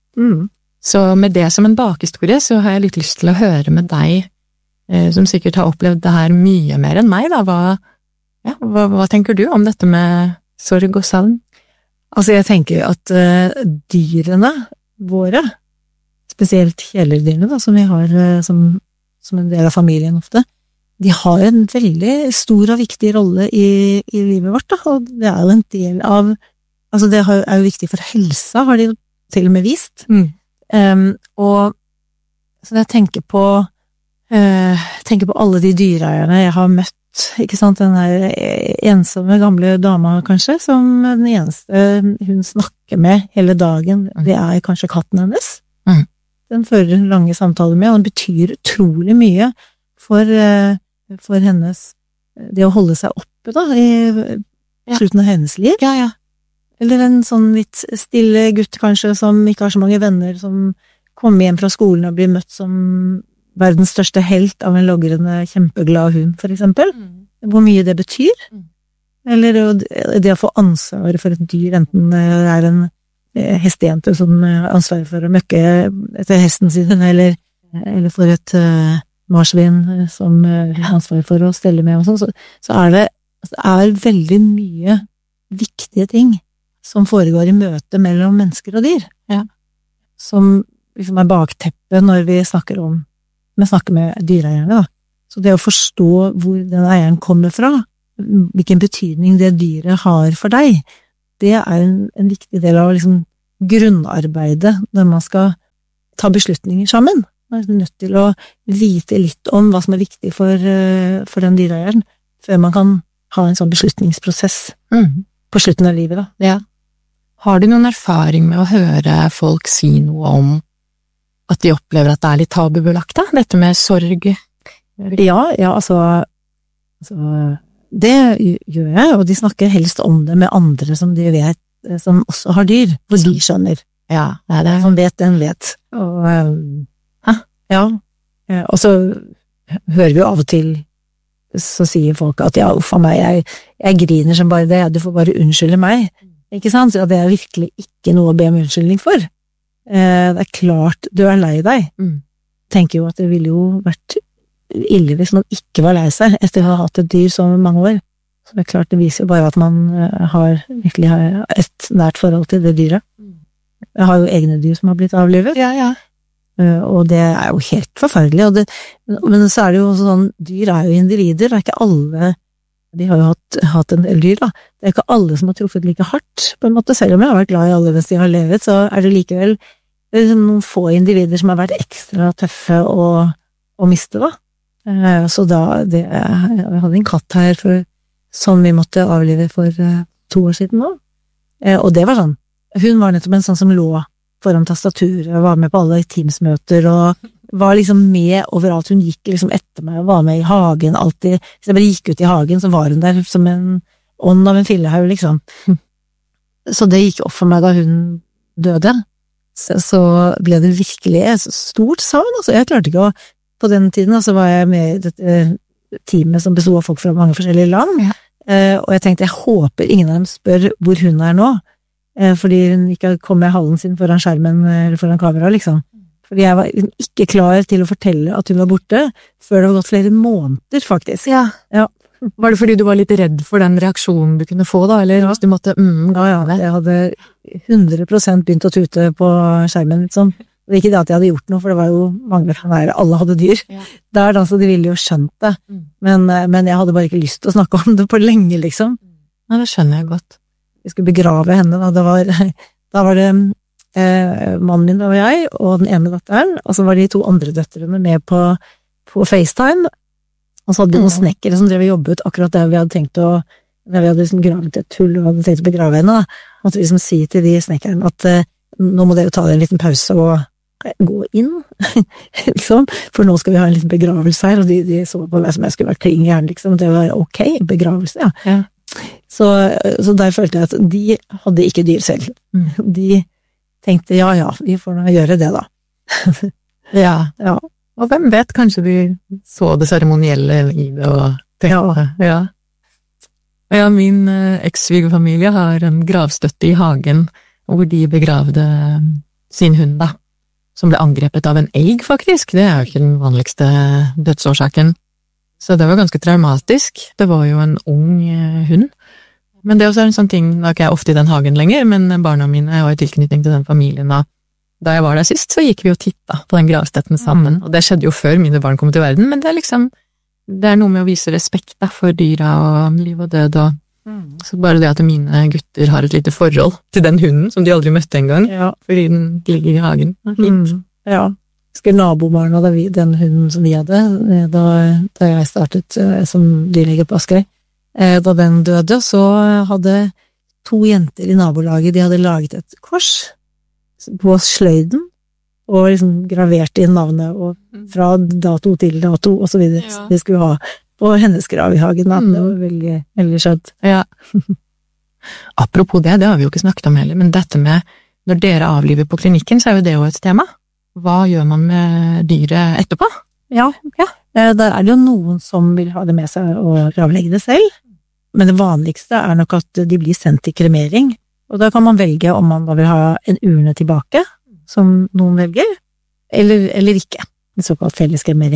Så med det som en bakhistorie så har jeg litt lyst til å høre med deg, som sikkert har opplevd det her mye mer enn meg da, hva tenker du om dette med sorg og savn?
Altså jeg tenker at dyrene våre, spesielt kjæledyrene da, som vi har som en del av familien ofte, de har en veldig stor og viktig rolle i livet vårt da, og det jo en del av, altså det jo viktig for helsa, har de jo til og med vist. Og så jeg tenker på alle de dyreeierne jeg har møtt, ikke sant, den her ensomme gamle dama kanskje, som den eneste hun snakker med hele dagen, det kanskje katten hennes. Den fører lange samtaler med, og den betyr utrolig mye for hennes, det å holde seg oppe da, i slutten av hennes liv. Ja. Eller en sånn litt stille gutt kanskje, som ikke har så mange venner, som kommer hjem fra skolen og blir møtt som verdens største helt av en logrende, kjempeglad hund, for eksempel. Hvor mye det betyr. Eller det å få ansvar for et dyr, enten det en hestejente som ansvarer for å møkke etter hesten sin, eller for et marsvin som har ansvar for å stelle med og sånn, så det er veldig mye viktige ting som foregår i møte mellom mennesker og dyr.
Ja.
Som liksom er bakteppet når vi snakker med dyreeierne, da. Så det å forstå hvor den eieren kommer fra, hvilken betydning det dyret har for deg, det er en viktig del av liksom grunnarbeidet når man skal ta beslutninger sammen. Man er nødt til å vite litt om hva som er viktig for den dyreeieren, før man kan ha en sånn beslutningsprosess på slutten av livet, da.
Ja. Har du noen erfaring med å høre folk si noe om at de opplever at det litt tabubelagt, da? Dette med sorg?
Ja, altså det gjør jeg, og de snakker helst om det med andre som de vet, som også har dyr, hvor de skjønner.
Ja, det.
Som vet, den vet. Og, ja, og så hører vi jo av og til, så sier folk at ja, uff a meg, jeg griner som bare det, du får bare unnskylde meg. Ikke sant? Så det er virkelig ikke noe å be om unnskyldning for. Det er klart du er lei deg. Tenker jo at det ville jo vært ille hvis man ikke var lei seg etter å ha hatt et dyr så mange år. Så det er klart, det viser jo bare at man virkelig har et nært forhold til det dyret. Jeg har jo egne dyr som har blitt avlivet.
Ja.
Og det er jo helt forferdelig. Men så er det jo sånn, dyr er jo individer, det er ikke alle, de har jo hatt en del dyr da, det er ikke alle som har truffet like hardt, på en måte, selv om jeg har vært glad i alle mens de har levet, så er det likevel noen få individer som har vært ekstra tøffe å miste da. Så jeg hadde en katt her som vi måtte avlive for 2 år siden nå, og det var sånn, hun var nettopp en sånn som lå foran tastaturet, var med på alle teamsmøter, og var liksom med overalt, hun gikk liksom etter meg, og var med i hagen alltid, hvis jeg bare gikk ut i hagen, så var hun der som en ånd av en fillehaug, liksom. Så det gikk opp for meg da hun døde, så ble det virkelig et stort savn, altså jeg klarte ikke å på den tiden så var jeg med i dette teamet som bestod av folk fra mange forskjellige land, og jeg tenkte, jeg håper ingen av dem spør hvor hun er nå, fordi hun ikke kom med halen sin foran skjermen eller foran kamera, liksom. Fordi jeg var ikke klar til å fortelle at hun var borte, før det var gått flere måneder, faktisk.
Ja.
Var
det fordi du var litt redd for den reaksjonen du kunne få da, eller hvis du måtte
jeg hadde 100% begynt å tute på skjermen, liksom. Det var ikke det at jeg hadde gjort noe, for det var jo mange alle hadde dyr. Der da, så de ville jo skjønt det. Men jeg hadde bare ikke lyst til å snakke om det på lenge, liksom.
Ja, det skjønner jeg godt.
Vi skulle begrave henne, da. Da var det mannen min og jeg, og den ene datteren, og så var de 2 andre døtrene med på FaceTime, og så hadde vi noen snekkere som drev og jobbet akkurat der vi hadde tenkt når vi hadde liksom gravet et hull og hadde tenkt å begrave henne, da. Måtte vi liksom si til de snekkerne at nå må dere jo ta en liten pause og gå inn, liksom, for nå skal vi ha en liten begravelse her, og de så på meg som jeg skulle vært kling gjerne, liksom, det var ok, begravelse, ja. Så der følte jeg at de hadde ikke dyr selv. De tenkte, ja, vi får nå gjøre det da.
Ja. Og hvem vet, kanskje de så det seremonielle i det og tenkte, ja. Min eks-svigerfamilie har en gravstøtte i hagen, hvor de begravde sin hund da, som ble angrepet av en elg, faktisk. Det er jo ikke den vanligste dødsårsaken. Så det var ganske traumatisk. Det var jo en ung hund. Men det også er en sånn ting, da er ikke jeg ofte i den hagen lenger, men barna mine har i tilknytning til den familien. Da jeg var der sist, så gikk vi og titta på den gravstetten sammen, og det skjedde jo før mine barn kom til verden, men det er liksom, det er noe med å vise respekt da, for dyra og liv og død, og så bare det at mine gutter har et lite forhold til den hunden som de aldri møtte en gang, fordi den ligger i hagen. Fint.
Ja. Husker nabobarna, den hunden som vi hadde, da jeg startet som dyrlege på Askøy, da den døde, så hadde 2 jenter i nabolaget, de hadde laget et kors på sløyden, og liksom gravert inn navnet, og fra dato til dato, og så videre, så de skulle ha på hennes grav i hagen, det var veldig, veldig skjønt.
Ja. Apropos det har vi jo ikke snakket om heller, men dette med, når dere avliver på klinikken, så er jo det jo et tema. Hva gjør man med dyret etterpå?
Ja. Der er det jo noen som vil ha det med seg og gravlegge det selv, men det vanligste er nok at de blir sendt til kremering, og da kan man velge om man da vil ha en urne tilbake, som noen velger, eller ikke, en såkalt felleskremering.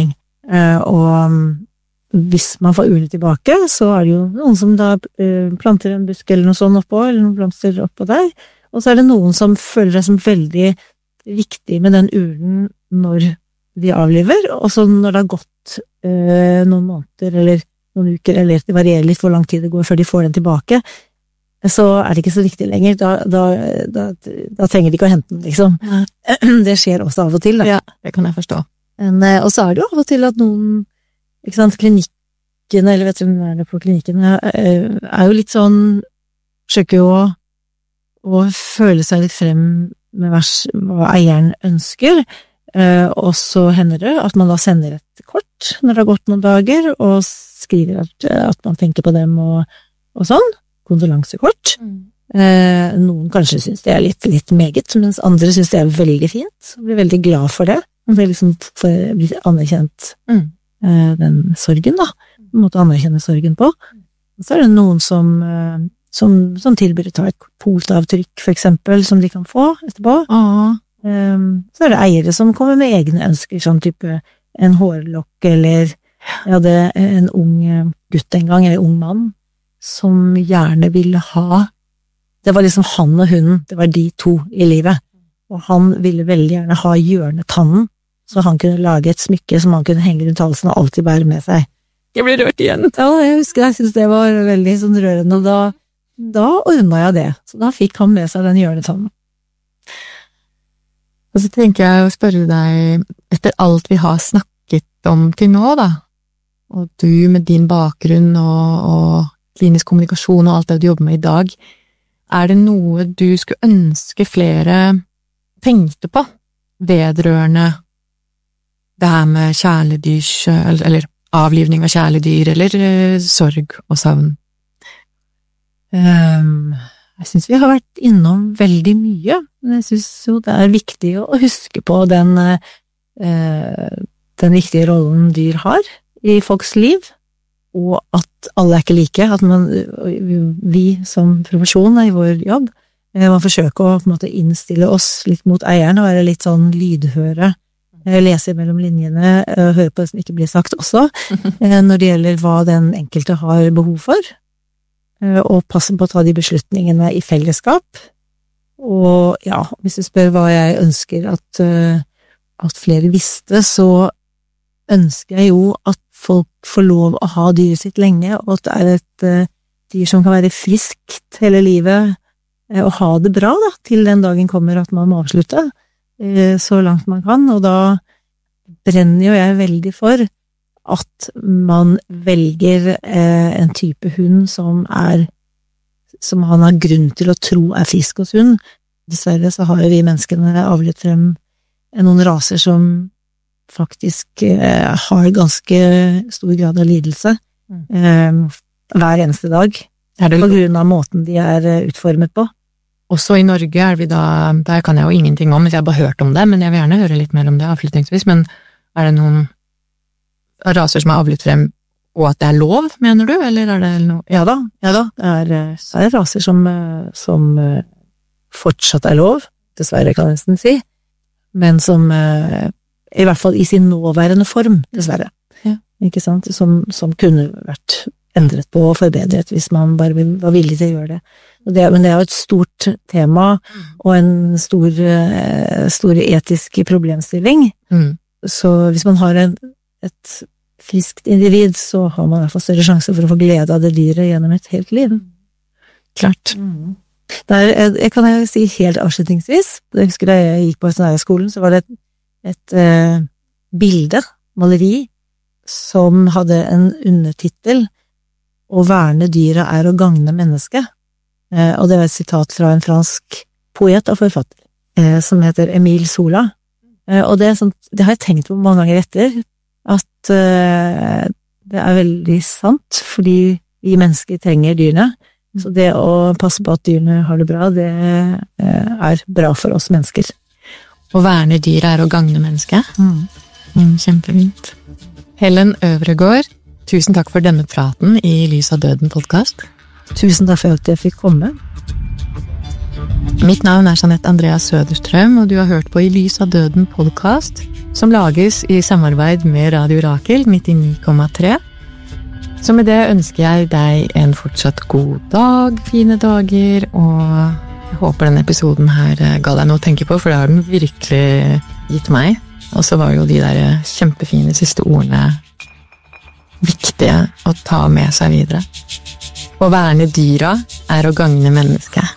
Og hvis man får urene tilbake, så det jo noen som da planter en busk eller noe sånt oppå, eller noen blomster oppå der, og så det noen som føler det som veldig viktig med den urnen når de avliver, og så når det har gått noen måneder eller noen uker, eller det varierer litt hvor lang tid det går før de får den tilbake, så det ikke så viktig lenger. Da trenger de ikke å hente den, liksom. Ja. Det skjer også av og til, da.
Ja, det kan jeg forstå.
Og så det jo av og til at noen, ikke sant, klinikkene, eller veterinærene på klinikkene, jo litt sånn, forsøker jo å føle seg litt frem med hva eieren ønsker, og så hender det at man da sender et kort når det har gått noen dager, og skriver at man tenker på dem og sånn, kondolansekort. Noen kanskje synes det litt meget, mens andre synes det veldig fint, og blir veldig glad for det. Det liksom blir anerkjent den sorgen, da. En måte å anerkjenne sorgen på. Og så det noen som tilbyr å ta et fotavtrykk, for eksempel, som de kan få etterpå. Så det eiere som kommer med egne ønsker, sånn type en hårlokk, eller jeg hadde en ung gutt en gang, eller ung mann, som gjerne ville ha, det var liksom han og hunden, det var de to i livet, og han ville veldig gjerne ha hjørnetannen, så han kunne lage et smykke som han kunne henge rundt halsen og alltid bære med seg.
Jeg ble rørt igjen.
Ja, jeg husker, jeg synes det var veldig sånn rørende, og da ordnet jeg det, så da fikk han med seg den hjørnetannen.
Og så tenker jeg å spørre deg, etter alt vi har snakket om til nå, da, og du med din bakgrunn og klinisk kommunikasjon og alt det du jobber med i dag, det noe du skulle ønske flere tenkte på vedrørende det her med kjæledyrs, eller avlivning av kjæledyr, eller sorg og savn?
Jeg synes vi har vært innom veldig mye, men jeg synes jo det viktig å huske på den viktige rollen dyr har i folks liv, og at alle ikke like, at vi som profesjon i vår jobb, må forsøke å på en måte innstille oss litt mot eieren, og være litt sånn lydhøre, lese mellom linjene, høre på det som ikke blir sagt også, når det gjelder hva den enkelte har behov for, og passe på å ta de beslutningene i fellesskap. Og ja, hvis du spør hva jeg ønsker at flere visste, så ønsker jeg jo at folk får lov å ha dyret sitt lenge, og at det et dyr som kan være friskt hele livet, og ha det bra da, til den dagen kommer at man må avslutte, så langt man kan, og da brenner jo jeg veldig for at man velger en type hund som han har grunn til å tro frisk hos hund. Dessverre så har vi menneskene avlet frem noen raser som faktisk har ganske stor grad av lidelse hver eneste dag, på grunn av måten de utformet på.
Også i Norge vi da, der kan jeg jo ingenting om, hvis jeg har bare hørt om det, men jeg vil gjerne høre litt mer om det avslutningsvis, men det noen raser som avlet frem, og at det lov, mener du, eller det noe?
Ja da, det raser som fortsatt lov, dessverre kan jeg nesten si, men som i hvert fall i sin nåværende form, dessverre. Ja. Ikke sant? Som kunne vært endret på og forbedret hvis man bare var villig til å gjøre det. Men det jo et stort tema og en stor etisk problemstilling. Så hvis man har et friskt individ, så har man i hvert fall større sjanse for å få glede av det dyret gjennom et helt liv.
Klart.
Jeg kan si helt avslutningsvis, jeg husker da jeg gikk på veterinærskolen, så var det et bilde, maleri, som hadde en undertittel «Å verne dyret å gagne mennesket». Og det var et sitat fra en fransk poet og forfatter, som heter Émile Zola. Og det har jeg tenkt på mange ganger etter, at det veldig sant, fordi vi mennesker trenger dyrene. Så det å passe på at dyrene har det bra, det bra for oss mennesker.
Å verne dyr å gagne mennesket. Kjempefint. Helen Øvregård, tusen takk for denne praten i Lys av døden podcast.
Tusen takk for at jeg fikk komme.
Mitt navn Jeanette Andrea Söderström, og du har hørt på I lys av døden podcast, som lages I samarbeid med Radio Rakel 99,3. Så med det ønsker jeg deg en fortsatt god dag, fine dager, og jeg håper denne episoden her ga deg noe å tenke på, for det har den virkelig gitt meg. Og så var jo de der kjempefine siste ordene viktige å ta med seg videre. Å verne dyra å gagne mennesket.